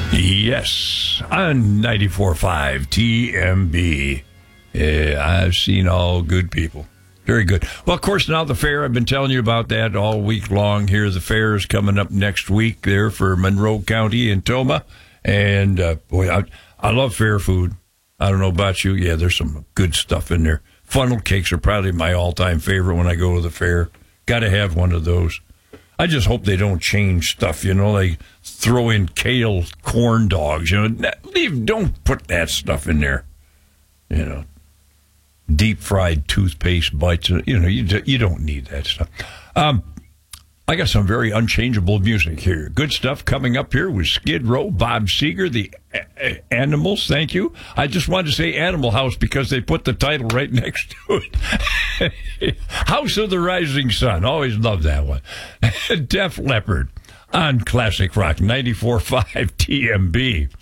Yes, on 94.5 TMB. I've seen all good people. Very good. Well, of course, now the fair, I've been telling you about that all week long here. The fair is coming up next week there for Monroe County and Toma. And, boy, I love fair food. I don't know about you. Yeah, there's some good stuff in there. Funnel cakes are probably my all-time favorite when I go to the fair. Got to have one of those. I just hope they don't change stuff, like throw in kale corn dogs, don't put that stuff in there, deep fried toothpaste bites, you don't need that stuff. I got some very unchangeable music here. Good stuff coming up here with Skid Row, Bob Seger, the Animals. Thank you. I just wanted to say Animal House because they put the title right next to it. House of the Rising Sun. Always loved that one. Def Leppard on Classic Rock 94.5 TMB.